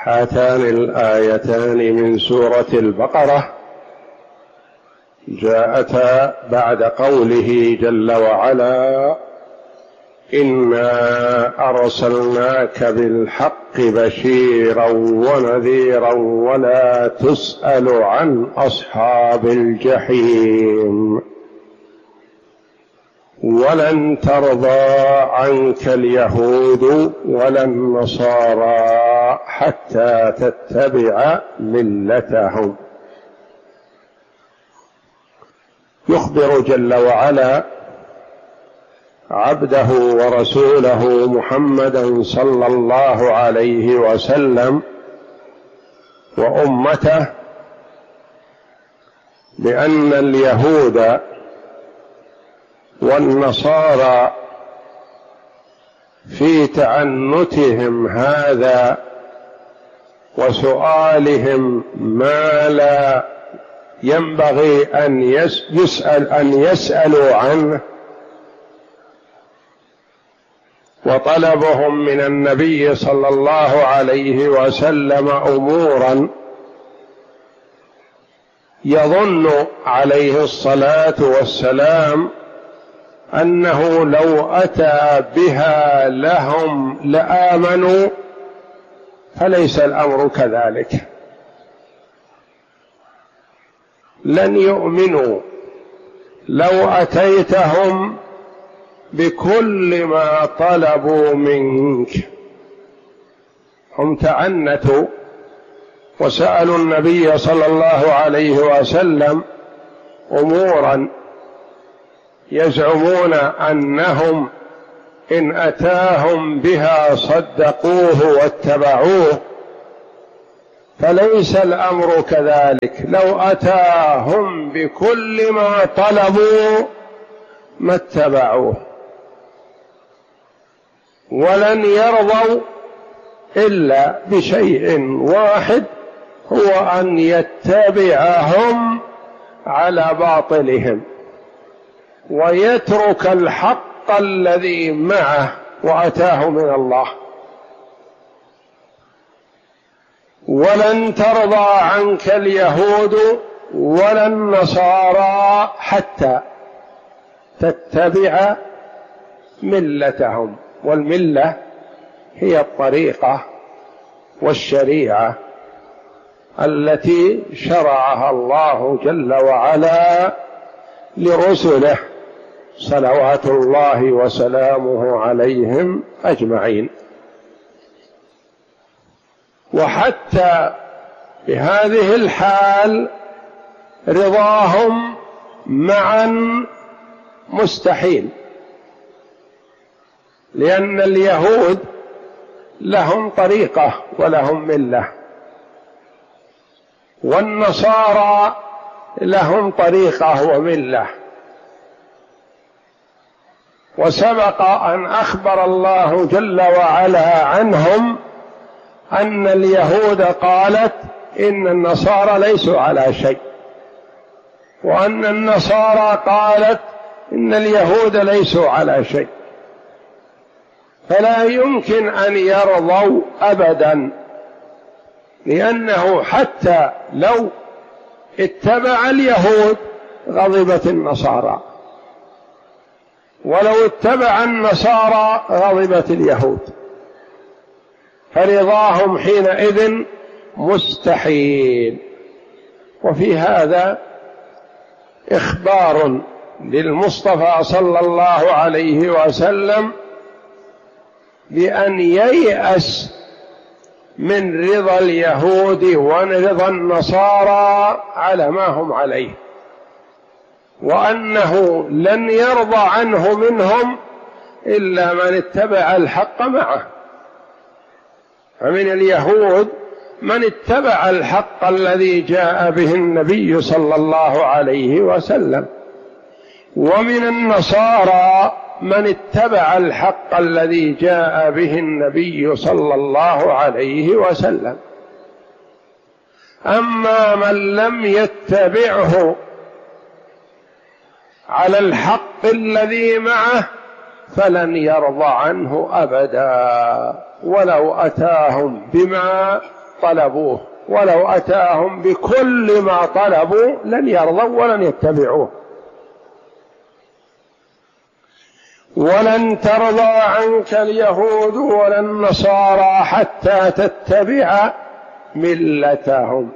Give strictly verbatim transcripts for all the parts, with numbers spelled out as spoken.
هاتان الآيتان من سورة البقرة جاءتا بعد قوله جل وعلا: إنا أرسلناك بالحق بشيرا ونذيرا ولا تسأل عن أصحاب الجحيم ولن ترضى عنك اليهود ولا النصارى حتى تتبع ملتهم. يخبر جل وعلا عبده ورسوله محمدا صلى الله عليه وسلم وأمته بأن اليهود والنصارى في تعنتهم هذا وسؤالهم ما لا ينبغي أن يسأل أن يسألوا عنه، وطلبهم من النبي صلى الله عليه وسلم أمورا يظن عليه الصلاة والسلام أنه لو أتى بها لهم لآمنوا، فليس الأمر كذلك. لن يؤمنوا لو أتيتهم بكل ما طلبوا منك. هم تعنتوا وسألوا النبي صلى الله عليه وسلم أمورا يزعمون أنهم إن أتاهم بها صدقوه واتبعوه، فليس الأمر كذلك. لو أتاهم بكل ما طلبوا ما اتبعوه، ولن يرضوا إلا بشيء واحد، هو أن يتبعهم على باطلهم ويترك الحق الذي معه وأتاه من الله. ولن ترضى عنك اليهود ولا النصارى حتى تتبع ملتهم. والملة هي الطريقة والشريعة التي شرعها الله جل وعلا لرسله صلوات الله وسلامه عليهم أجمعين. وحتى بهذه الحال رضاهم معا مستحيل، لأن اليهود لهم طريقة ولهم ملة، والنصارى لهم طريقة وملة. وسبق أن أخبر الله جل وعلا عنهم أن اليهود قالت إن النصارى ليسوا على شيء، وأن النصارى قالت إن اليهود ليسوا على شيء، فلا يمكن أن يرضوا أبدا، لأنه حتى لو اتبع اليهود غضبت النصارى، ولو اتبع النصارى غضبت اليهود، فرضاهم حينئذ مستحيل. وفي هذا إخبار للمصطفى صلى الله عليه وسلم بأن ييأس من رضا اليهود ورضا النصارى على ما هم عليه، وأنه لن يرضى عنه منهم إلا من اتبع الحق معه. فمن اليهود من اتبع الحق الذي جاء به النبي صلى الله عليه وسلم، ومن النصارى من اتبع الحق الذي جاء به النبي صلى الله عليه وسلم. أما من لم يتبعه على الحق الذي معه فلن يرضى عنه أبدا ولو أتاهم بما طلبوه، ولو أتاهم بكل ما طلبوا لن يرضوا ولن يتبعوه. ولن ترضى عنك اليهود ولا النصارى حتى تتبع ملتهم.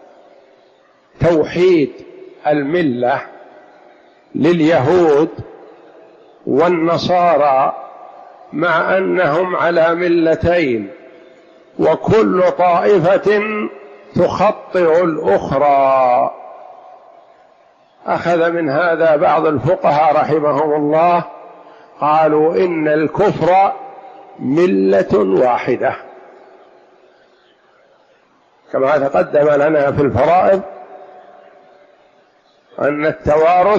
توحيد الملة لليهود والنصارى مع أنهم على ملتين، وكل طائفة تخطئ الأخرى. أخذ من هذا بعض الفقهاء رحمهم الله، قالوا إن الكفر ملة واحدة، كما تقدم لنا في الفرائض أن التوارث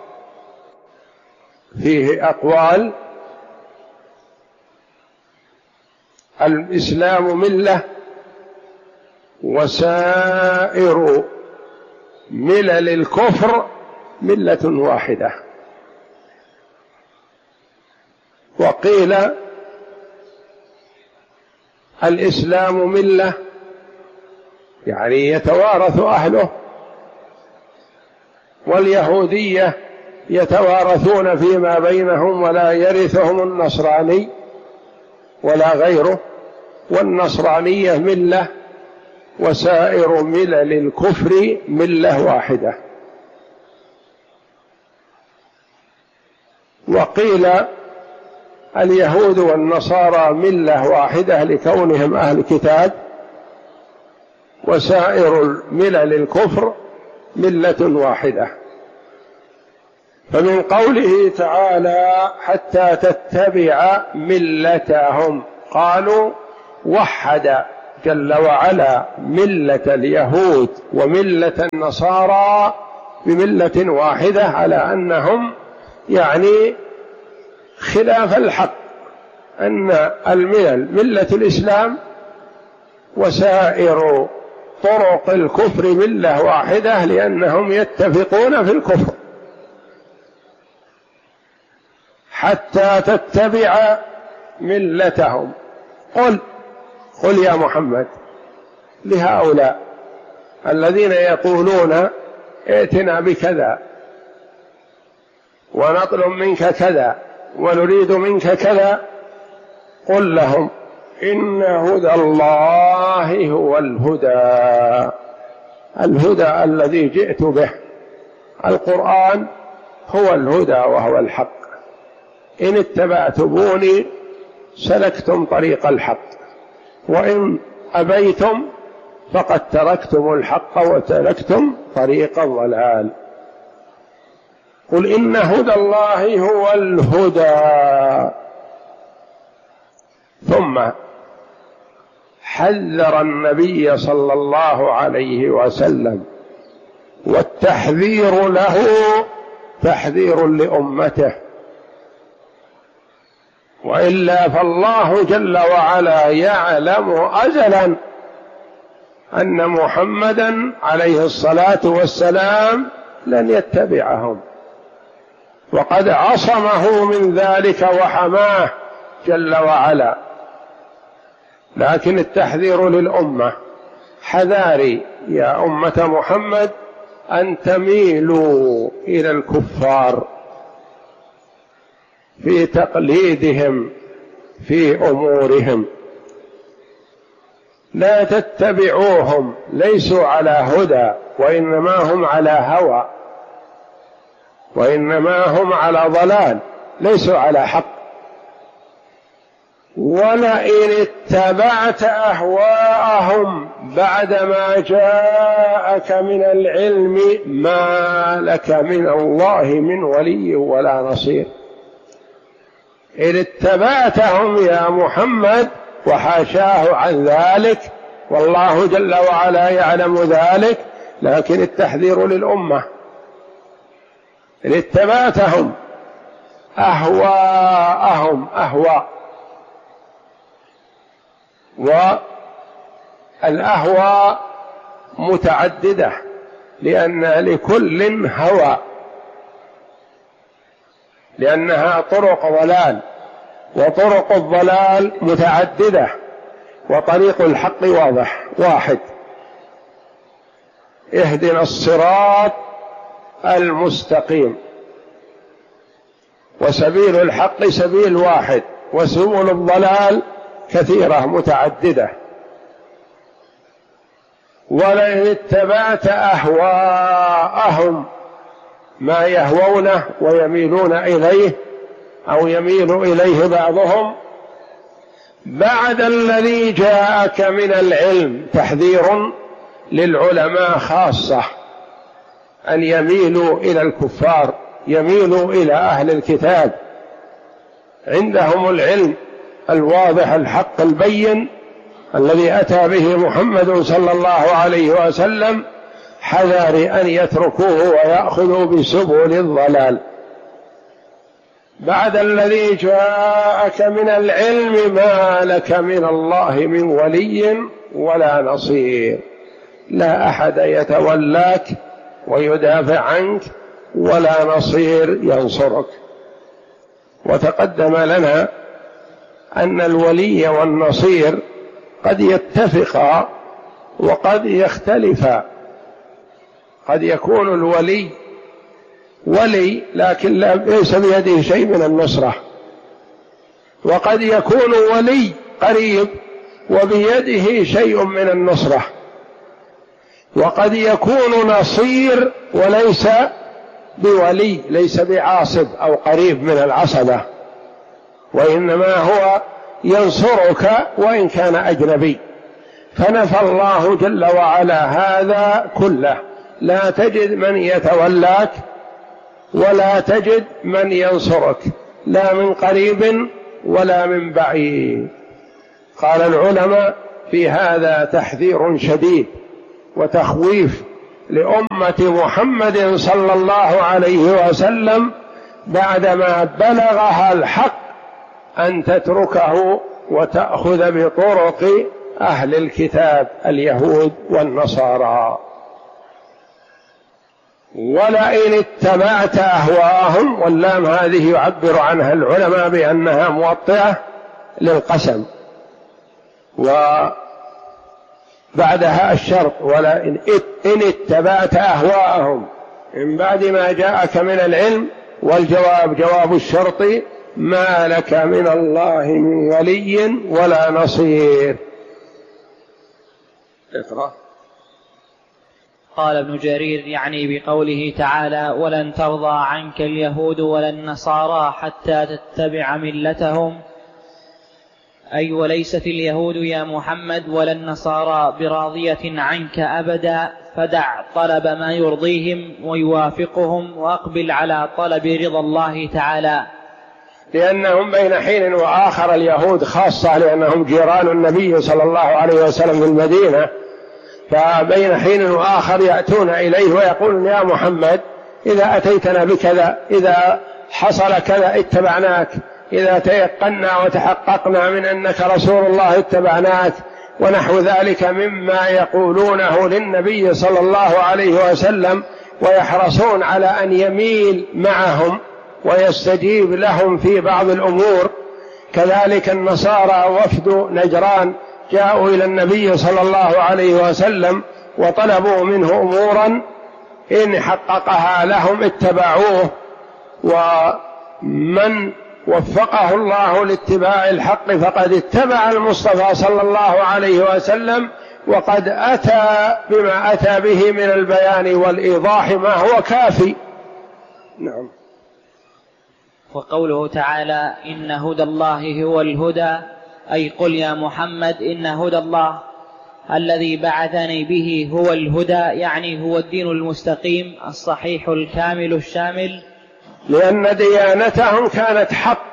فيه أقوال: الإسلام ملة، وسائر ملل الكفر ملة واحدة. وقيل الإسلام ملة يعني يتوارث أهله، واليهودية يتوارثون فيما بينهم ولا يرثهم النصراني ولا غيره، والنصرانية ملة، وسائر ملل الكفر ملة واحدة. وقيل اليهود والنصارى ملة واحدة لكونهم أهل كتاب، وسائر ملل الكفر ملة واحدة. فمن قوله تعالى حتى تتبع ملتهم، قالوا وحد جل وعلا ملة اليهود وملة النصارى بملة واحدة، على أنهم يعني خلاف الحق، أن الملل ملة الإسلام، وسائر طرق الكفر ملة واحدة، لأنهم يتفقون في الكفر. حتى تتبع ملتهم. قل قل يا محمد لهؤلاء الذين يقولون ائتنا بكذا ونطلب منك كذا ونريد منك كذا، قل لهم إن هدى الله هو الهدى، الهدى الذي جئت به، القرآن هو الهدى وهو الحق. إن اتبعتموني سلكتم طريق الحق، وإن أبيتم فقد تركتم الحق وتركتم طريق الضلال. قل إن هدى الله هو الهدى. ثم حذر النبي صلى الله عليه وسلم، والتحذير له تحذير لأمته، وإلا فالله جل وعلا يعلم أزلا أن محمدا عليه الصلاة والسلام لن يتبعهم، وقد عصمه من ذلك وحماه جل وعلا. لكن التحذير للأمة: حذاري يا أمة محمد أن تميلوا إلى الكفار في تقليدهم في أمورهم، لا تتبعوهم، ليسوا على هدى، وإنما هم على هوى، وإنما هم على ضلال، ليسوا على حق. ولئن اتبعت أهواءهم بعدما جاءك من العلم ما لك من الله من ولي ولا نصير. إن اتبعتهم يا محمد، وحاشاه عن ذلك، والله جل وعلا يعلم ذلك، لكن التحذير للأمة: إن اتبعتهم أهواءهم، أهواء، والأهواء متعددة، لأن لكل هوى، لأنها طرق ضلال، وطرق الضلال متعددة، وطريق الحق واضح واحد. اهدنا الصراط المستقيم، وسبيل الحق سبيل واحد، وسبل الضلال كثيرة متعددة. ولئن اتبعت أهواءهم، ما يهوونه ويميلون إليه أو يميل إليه بعضهم، بعد الذي جاءك من العلم، تحذير للعلماء خاصة أن يميلوا إلى الكفار، يميلوا إلى أهل الكتاب، عندهم العلم الواضح الحق البين الذي أتى به محمد صلى الله عليه وسلم، حذر أن يتركوه ويأخذوا بسبل الضلال. بعد الذي جاءك من العلم ما لك من الله من ولي ولا نصير، لا أحد يتولاك ويدافع عنك ولا نصير ينصرك. وتقدم لنا أن الولي والنصير قد يتفقا وقد يختلفا. قد يكون الولي ولي لكن ليس بيده شيء من النصرة، وقد يكون ولي قريب وبيده شيء من النصرة، وقد يكون نصير وليس بولي، ليس بعاصب أو قريب من العصبة، وإنما هو ينصرك وإن كان أجنبي. فنفى الله جل وعلا هذا كله، لا تجد من يتولاك ولا تجد من ينصرك، لا من قريب ولا من بعيد. قال العلماء في هذا تحذير شديد وتخويف لأمة محمد صلى الله عليه وسلم بعدما بلغها الحق أن تتركه وتأخذ بطرق أهل الكتاب اليهود والنصارى. ولئن اتبعت أهواءهم، واللام هذه يعبر عنها العلماء بأنها موطئة للقسم، وبعدها الشرط ولئن إن اتبعت أهواءهم من بعد ما جاءك من العلم، والجواب جواب الشرط ما لك من الله من ولي ولا نصير. اقرأ. قال ابن جرير يعني بقوله تعالى ولن ترضى عنك اليهود ولا النصارى حتى تتبع ملتهم، أي وليست اليهود يا محمد ولا النصارى براضية عنك أبدا، فدع طلب ما يرضيهم ويوافقهم وأقبل على طلب رضا الله تعالى. لأنهم بين حين وآخر، اليهود خاصة لأنهم جيران النبي صلى الله عليه وسلم في المدينة، فبين حين وآخر يأتون إليه ويقولون يا محمد إذا أتيتنا بكذا، إذا حصل كذا اتبعناك، إذا تيقنا وتحققنا من أنك رسول الله اتبعناك، ونحو ذلك مما يقولونه للنبي صلى الله عليه وسلم، ويحرصون على أن يميل معهم ويستجيب لهم في بعض الأمور. كذلك النصارى وفد نجران جاءوا إلى النبي صلى الله عليه وسلم وطلبوا منه أمورا إن حققها لهم اتبعوه، ومن وفقه الله لاتباع الحق فقد اتبع المصطفى صلى الله عليه وسلم، وقد أتى بما أتى به من البيان والإيضاح ما هو كافي. نعم. وقوله تعالى إن هدى الله هو الهدى، أي قل يا محمد إن هدى الله الذي بعثني به هو الهدى، يعني هو الدين المستقيم الصحيح الكامل الشامل. لأن ديانتهم كانت حق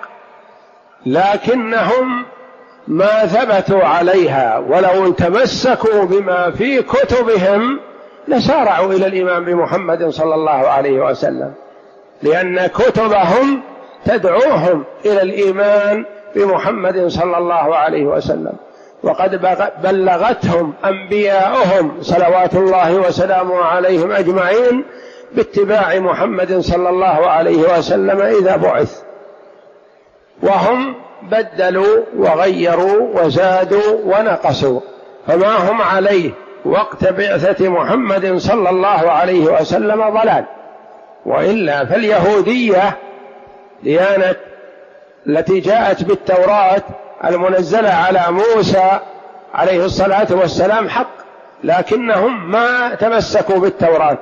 لكنهم ما ثبتوا عليها، ولو تمسكوا بما في كتبهم لسارعوا إلى الإيمان بمحمد صلى الله عليه وسلم، لأن كتبهم تدعوهم إلى الإيمان بمحمد صلى الله عليه وسلم، وقد بلغتهم أنبياؤهم صلوات الله وسلامه عليهم أجمعين باتباع محمد صلى الله عليه وسلم إذا بعث، وهم بدلوا وغيروا وزادوا ونقصوا، فما هم عليه وقت بعثة محمد صلى الله عليه وسلم ضلال. وإلا فاليهودية ديانة التي جاءت بالتوراة المنزلة على موسى عليه الصلاة والسلام حق، لكنهم ما تمسكوا بالتوراة.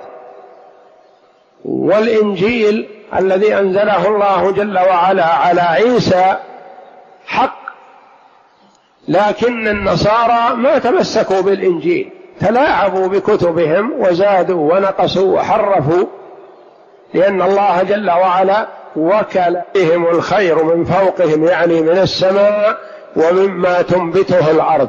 والإنجيل الذي أنزله الله جل وعلا على عيسى حق، لكن النصارى ما تمسكوا بالإنجيل، تلاعبوا بكتبهم وزادوا ونقصوا وحرفوا، لأن الله جل وعلا وكل بهم الخير من فوقهم، يعني من السماء ومما تنبته الأرض.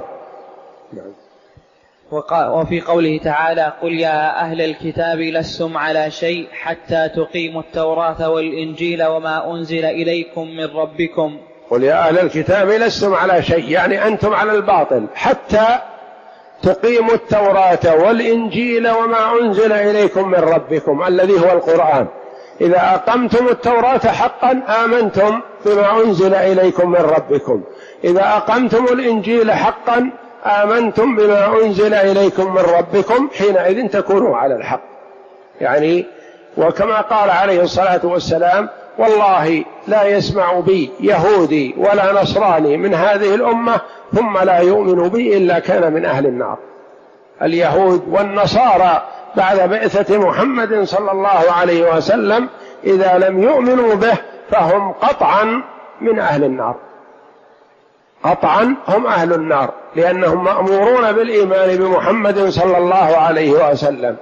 وفي قوله تعالى: قل يا أهل الكتاب لستم على شيء حتى تقيموا التوراة والإنجيل وما أنزل إليكم من ربكم. قل يا أهل الكتاب لستم على شيء، يعني أنتم على الباطل حتى تقيموا التوراة والإنجيل وما أنزل إليكم من ربكم الذي هو القرآن. إذا أقمتم التوراة حقا آمنتم بما أنزل إليكم من ربكم، إذا أقمتم الإنجيل حقا آمنتم بما أنزل إليكم من ربكم، حينئذ تكونوا على الحق. يعني وكما قال عليه الصلاة والسلام: والله لا يسمع بي يهودي ولا نصراني من هذه الأمة ثم لا يؤمن بي إلا كان من أهل النار. اليهود والنصارى بعد بعثة محمد صلى الله عليه وسلم إذا لم يؤمنوا به فهم قطعا من أهل النار، قطعا هم أهل النار، لأنهم مأمورون بالإيمان بمحمد صلى الله عليه وسلم.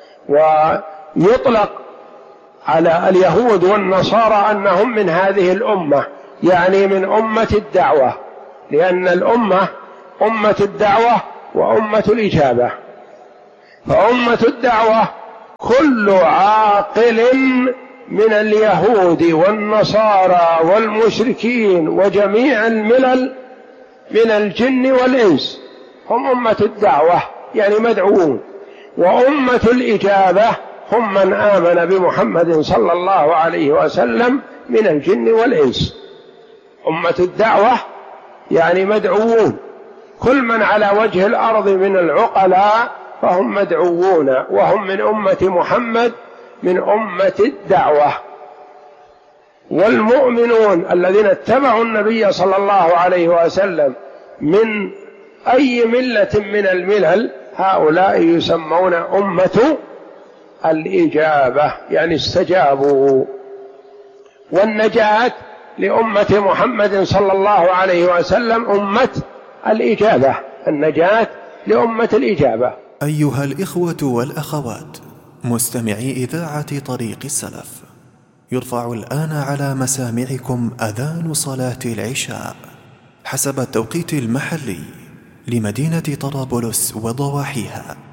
ويطلق على اليهود والنصارى أنهم من هذه الأمة، يعني من أمة الدعوة، لأن الأمة أمة الدعوة وأمة الإجابة. فأمة الدعوة كل عاقل من اليهود والنصارى والمشركين وجميع الملل من الجن والإنس هم أمة الدعوة، يعني مدعوون. وأمة الإجابة هم من آمن بمحمد صلى الله عليه وسلم من الجن والإنس. أمة الدعوة يعني مدعوون، كل من على وجه الأرض من العقلاء فهم مدعوون، وهم من أمة محمد من أمة الدعوة. والمؤمنون الذين اتبعوا النبي صلى الله عليه وسلم من أي ملة من الملل هؤلاء يسمون أمة الإجابة، يعني استجابوا. والنجاة لأمة محمد صلى الله عليه وسلم أمة الإجابة، النجاة لأمة الإجابة. أيها الإخوة والأخوات مستمعي إذاعة طريق السلف، يرفع الآن على مسامعكم أذان صلاة العشاء حسب التوقيت المحلي لمدينة طرابلس وضواحيها.